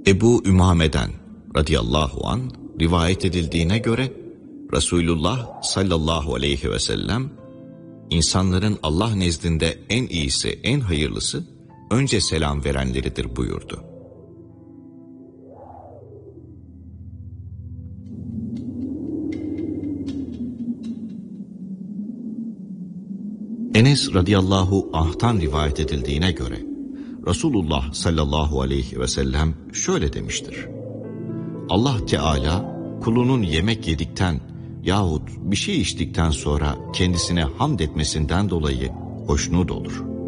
Ebu Ümame'den radıyallahu an rivayet edildiğine göre Resulullah sallallahu aleyhi ve sellem insanların Allah nezdinde en iyisi, en hayırlısı önce selam verenleridir buyurdu. Enes radıyallahu anh'tan rivayet edildiğine göre Resulullah sallallahu aleyhi ve sellem şöyle demiştir: Allah Teala kulunun yemek yedikten yahut bir şey içtikten sonra kendisine hamd etmesinden dolayı hoşnut olur.